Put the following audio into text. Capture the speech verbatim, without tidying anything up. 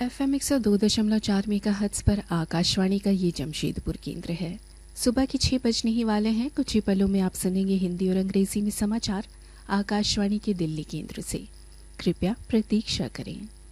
F M एक सौ दो दशमलव चार मेगा हर्ट्ज पर आकाशवाणी का ये जमशेदपुर केंद्र है। सुबह के छह बजने ही वाले हैं। कुछ ही पलों में आप सुनेंगे हिंदी और अंग्रेजी में समाचार आकाशवाणी के दिल्ली केंद्र से। कृपया प्रतीक्षा करें।